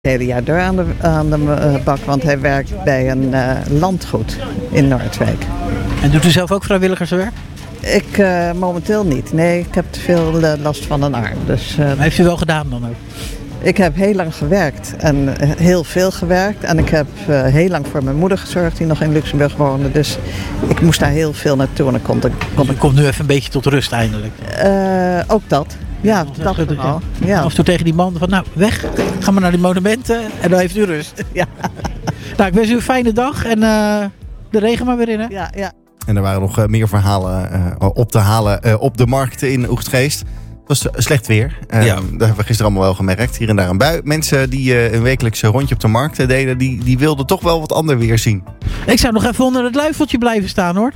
Het hele jaar door aan de bak, want hij werkt bij een landgoed in Noordwijk. En doet u zelf ook vrijwilligerswerk? Ik momenteel niet. Nee, ik heb te veel last van een arm. Dus, Maar heeft u wel gedaan dan ook? Ik heb heel lang gewerkt en heel veel gewerkt. En ik heb heel lang voor mijn moeder gezorgd die nog in Luxemburg woonde. Dus ik moest daar heel veel naartoe. En Je komt nu even een beetje tot rust eindelijk. ook dat. Ja, dat vooral. Ja. Af en toe tegen die man van, nou, weg. Ga maar naar die monumenten en dan heeft u rust. Ja. Nou, ik wens u een fijne dag en de regen maar weer in, hè? Ja, ja. En er waren nog meer verhalen op te halen op de markten in Oegstgeest. Het was slecht weer. Dat hebben we gisteren allemaal wel gemerkt. Hier en daar een bui. Mensen die een wekelijkse rondje op de markt deden, die wilden toch wel wat ander weer zien. Ik zou nog even onder het luifeltje blijven staan, hoor.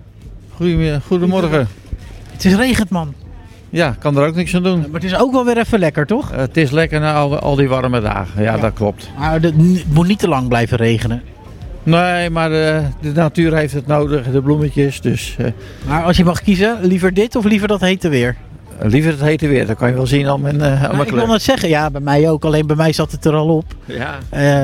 Goedemorgen. Het is regend, man. Ja, kan er ook niks aan doen. Maar het is ook wel weer even lekker, toch? Het is lekker na al die warme dagen. Ja, dat klopt. Maar het moet niet te lang blijven regenen. Nee, maar de natuur heeft het nodig. De bloemetjes. Dus Maar als je mag kiezen, liever dit of liever dat hete weer? liever het hete weer. Dat kan je wel zien aan mijn Ik wil net zeggen, ja, bij mij ook. Alleen bij mij zat het er al op. Ja,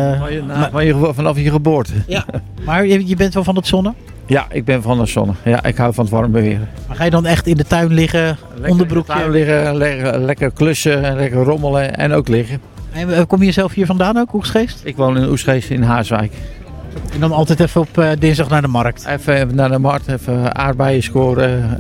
Maar vanaf je geboorte. Ja. Maar je bent wel van het zonne? Ja, ik ben van de zon. Ja, ik hou van het warme weer. Maar ga je dan echt in de tuin liggen, onderbroekje? In de tuin liggen, lekker klussen, lekker rommelen en ook liggen. En kom je zelf hier vandaan ook, Oegstgeest? Ik woon in Oegstgeest in Haaswijk. En dan altijd even op dinsdag naar de markt? Even naar de markt, even aardbeien scoren.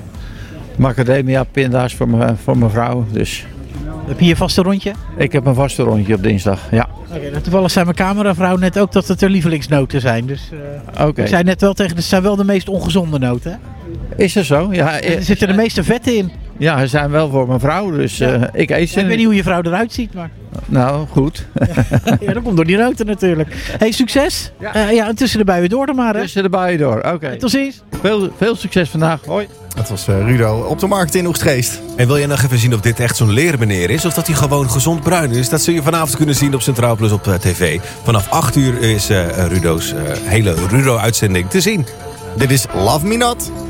Macadamia pinda's voor mijn vrouw. Dus. Heb je je vaste rondje? Ik heb een vaste rondje op dinsdag, ja. Okay, toevallig zei mijn cameravrouw net ook dat het er lievelingsnoten zijn. Dus okay. Ik zei net wel tegen, het zijn wel de meest ongezonde noten, hè? Is dat zo? Ja, er zitten de meeste vetten in. Ja, ze zijn wel voor mijn vrouw, dus ik eet ze. Ik weet niet hoe je vrouw eruit ziet, maar... Nou, goed. Ja, dat komt door die noten natuurlijk. Hey, succes. Ja. En tussen de buien door dan maar, hè? Tussen de buien door, oké. Tot ziens. Veel succes vandaag. Hoi. Dat was Rudo op de markt in Oegstgeest. En wil je nog even zien of dit echt zo'n leren meneer is, of dat hij gewoon gezond bruin is? Dat zul je vanavond kunnen zien op Centraal Plus op tv. Vanaf 8 uur is Rudo's hele Rudo-uitzending te zien. Dit is Love Me Not.